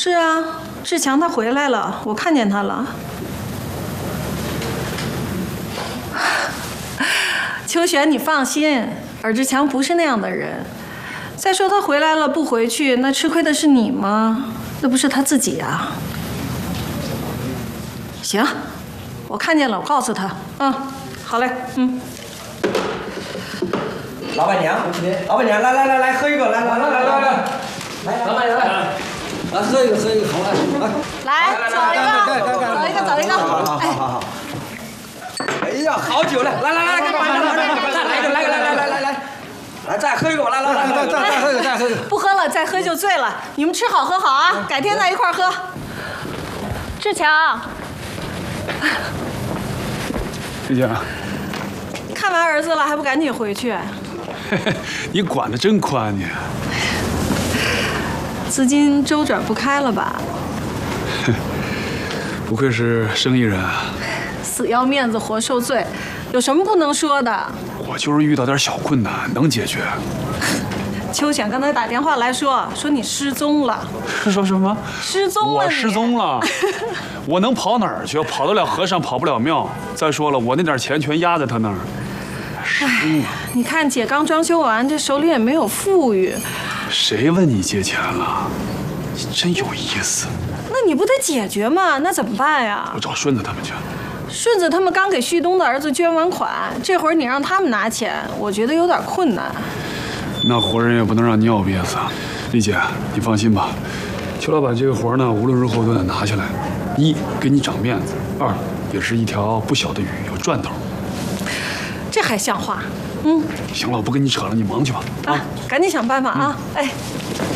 是啊，志强他回来了，我看见他了。秋璇，你放心，尔志强不是那样的人。再说他回来了不回去，那吃亏的是你吗？那不是他自己啊。行，我看见了，我告诉他。好嘞， 老板娘，老板娘，来，喝一个，来，老板娘来，喝一个，好来，走一个， 好。哎呀，好酒了，来，再来一个，来，再喝一个，来，再喝一个， 不喝了，再喝就醉了。你们吃好喝好啊，改天再一块儿喝。志强， 志强， 看完儿子了还不赶紧回去？ 你管得真宽你。 资金周转不开了吧？ 不愧是生意人啊。 死要面子活受罪，有什么不能说的？ 我就是遇到点小困难，能解决。 秋璇刚才打电话来说你失踪了。 说什么？ 失踪了？ 我失踪了？我能跑哪儿去？跑得了和尚跑不了庙。再说了，我那点钱全压在他那儿。 你看姐刚装修完，这手里也没有富裕。 谁问你借钱了？你真有意思。 那你不得解决吗？那怎么办呀？ 我找顺子他们去。 顺子他们刚给旭东的儿子捐完款，这会儿你让他们拿钱，我觉得有点困难。 那活人也不能让你咬憋死。丽姐，你放心吧，邱老板这个活呢，无论如何都得拿下来。一，给你长面子；二，也是一条不小的鱼，有赚头。 这还像话？ 行了，我不跟你扯了，你忙去吧。 赶紧想办法啊！哎。